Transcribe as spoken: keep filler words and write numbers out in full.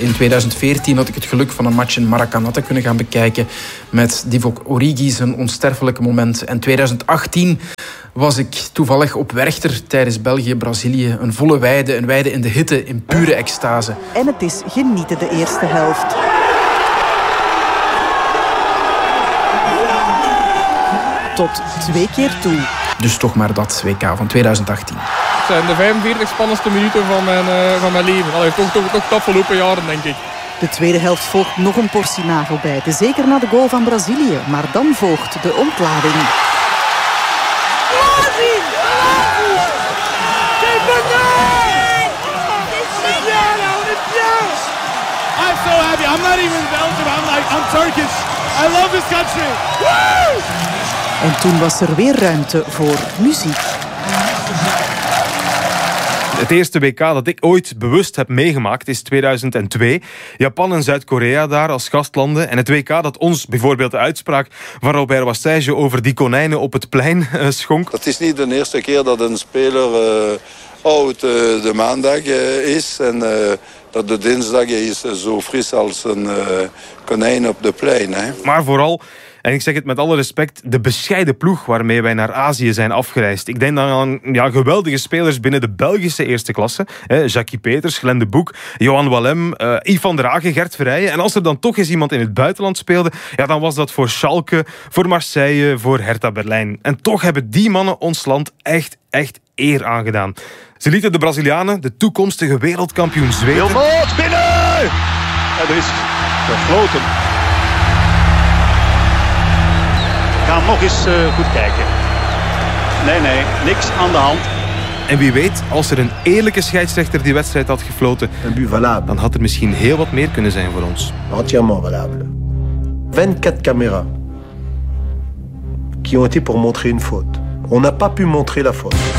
In tweeduizend veertien had ik het geluk van een match in Maracanã te kunnen gaan bekijken met Divock Origi, zijn onsterfelijke moment. En tweeduizend achttien was ik toevallig op Werchter tijdens België-Brazilië. Een volle weide, een weide in de hitte, in pure extase. En het is genieten de eerste helft. Tot twee keer toe. Dus toch maar dat W K van tweeduizend achttien. Het zijn de vijfenveertig spannendste minuten van mijn, uh, van mijn leven. Allee, toch, toch, toch de afgelopen jaren, denk ik. De tweede helft volgt nog een portie nagelbijten. Zeker na de goal van Brazilië. Maar dan volgt de ontlading. I'm so happy. I'm not even Belgium. I'm like, I'm Turkish. I love this country. Woo! En toen was er weer ruimte voor muziek. Het eerste W K dat ik ooit bewust heb meegemaakt is tweeduizend twee. Japan en Zuid-Korea daar als gastlanden. En het W K dat ons bijvoorbeeld de uitspraak van Robert Wassage over die konijnen op het plein uh, schonk. Het is niet de eerste keer dat een speler uh, oud uh, de maandag uh, is. En uh, dat de dinsdag is zo fris als een uh, konijn op de plein. Hè. Maar vooral... En ik zeg het met alle respect, de bescheiden ploeg waarmee wij naar Azië zijn afgereisd. Ik denk dan aan ja, geweldige spelers binnen de Belgische eerste klasse. Hè, Jackie Peters, Glenn de Boek, Johan Wallem, uh, Yves van der Hagen, Gert Verrijen. En als er dan toch eens iemand in het buitenland speelde, ja, dan was dat voor Schalke, voor Marseille, voor Hertha Berlijn. En toch hebben die mannen ons land echt, echt eer aangedaan. Ze lieten de Brazilianen, de toekomstige wereldkampioen, zweten. Wilmots binnen! En er is gefloten. We gaan nog eens uh, goed kijken. Nee, nee, niks aan de hand. En wie weet, als er een eerlijke scheidsrechter die wedstrijd had gefloten, dan had er misschien heel wat meer kunnen zijn voor ons. Entièrement valable. vingt-quatre caméras qui ont été pour montrer une faute. On n'a pas pu montrer la faute.